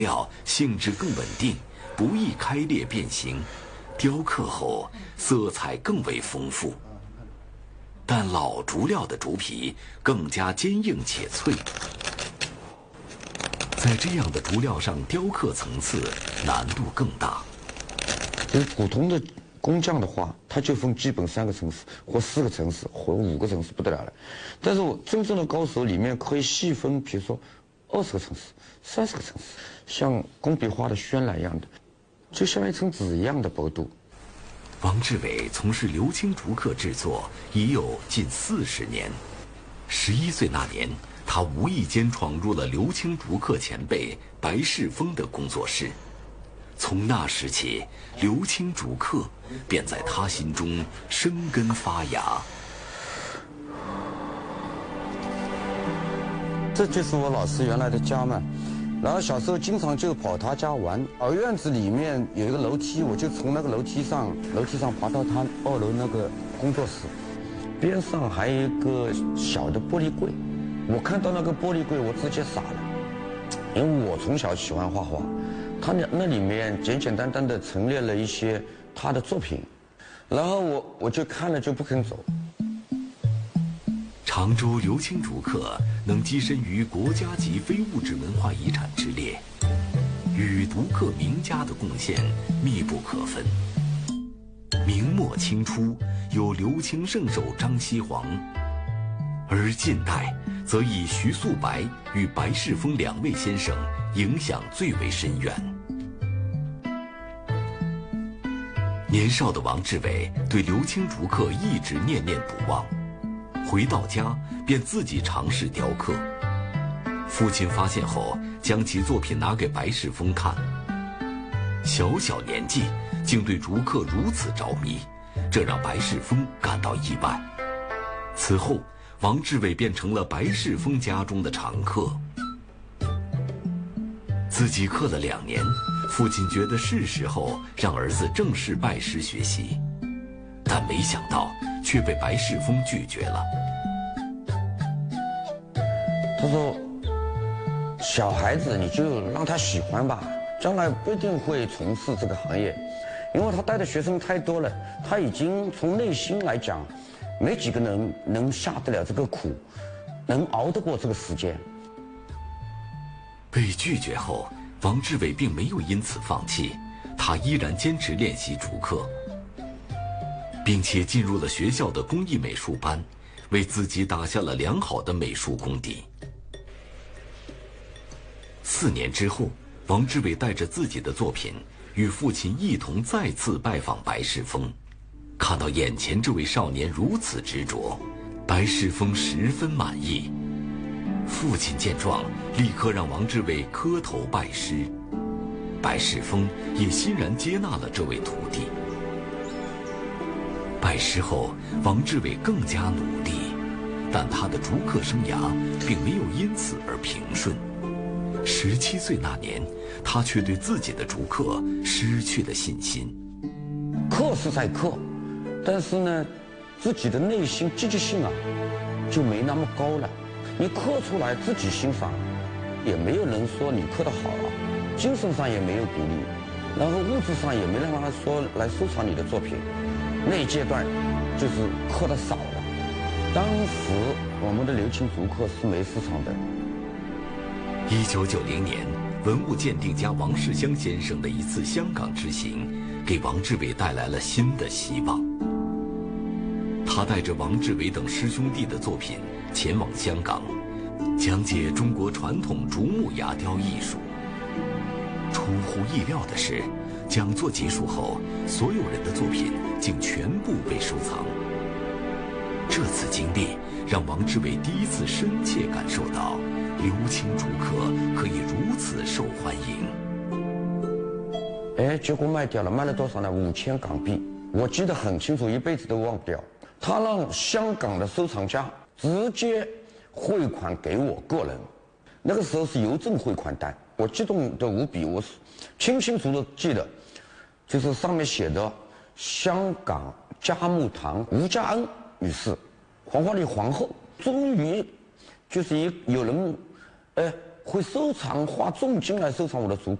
料性质更稳定，不易开裂变形，雕刻后色彩更为丰富。但老竹料的竹皮更加坚硬且脆，在这样的竹料上雕刻层次难度更大。 普通的工匠的话，他就分基本3个层次，或4个层次，或5个层次，不得了了。但是我真正的高手里面可以细分，比如说20个层次、30个层次，像工笔画的渲染一样的，就像一层纸一样的薄度。 王志伟从事鎏青竹刻制作已有近40年。11岁那年，他无意间闯入了鎏青竹刻前辈白世峰的工作室。从那时起，鎏青竹刻便在他心中生根发芽。 这就是我老师原来的家嘛，然后小时候经常就跑他家玩。院子里面有一个楼梯，我就从那个楼梯上爬到他2楼那个工作室，边上还有一个小的玻璃柜。我看到那个玻璃柜，我直接傻了，因为我从小喜欢画画。他那里面简简单单的陈列了一些他的作品，然后我就看了就不肯走。 常州鎏青竹刻能跻身于国家级非物质文化遗产之列，与竹刻名家的贡献密不可分。明末清初有鎏青圣手张锡煌，而近代则以徐素白与白世峰2位先生影响最为深远。年少的王志伟对鎏青竹刻一直念念不忘，回到家便自己尝试雕刻。父亲发现后，将其作品拿给白世峰看。小小年纪竟对竹刻如此着迷，这让白世峰感到意外。此后，王志伟变成了白世峰家中的常客。自己刻了2年，父亲觉得是时候让儿子正式拜师学习，但没想到却被白世峰拒绝了。 他说：“小孩子你就让他喜欢吧，将来不一定会从事这个行业，因为他带的学生太多了，他已经从内心来讲，没几个能下得了这个苦，能熬得过这个时间。” 被拒绝后，王志伟并没有因此放弃，他依然坚持练习竹刻，并且进入了学校的工艺美术班，为自己打下了良好的美术功底。4年之后，王志伟带着自己的作品，与父亲一同再次拜访白世峰。看到眼前这位少年如此执着，白世峰十分满意。父亲见状，立刻让王志伟磕头拜师。白世峰也欣然接纳了这位徒弟。拜师后，王志伟更加努力，但他的竹刻生涯并没有因此而平顺。17岁那年，他却对自己的竹刻失去了信心。 刻是在刻，但是呢，自己的内心积极性啊，就没那么高了。你刻出来自己欣赏，也没有人说你刻得好啊，精神上也没有鼓励，然后物质上也没让他说来收藏你的作品。那一阶段就是刻得少了。当时我们的鎏青竹刻是没市场的。 1990年，文物鉴定家王世襄先生的一次香港之行，给王志伟带来了新的希望。他带着王志伟等师兄弟的作品前往香港，讲解中国传统竹木牙雕艺术。出乎意料的是，讲座结束后，所有人的作品竟全部被收藏。这次经历让王志伟第一次深切感受到鎏青竹刻可以如此受欢迎。 结果卖掉了，卖了多少呢？5000港币，我记得很清楚，一辈子都忘不掉。他让香港的收藏家直接汇款给我个人，那个时候是邮政汇款单，我激动得无比，我清清楚楚记得，就是上面写的香港嘉木堂吴家恩女士，黄花梨皇后，终于就是有人会收藏，花重金来收藏我的族谱。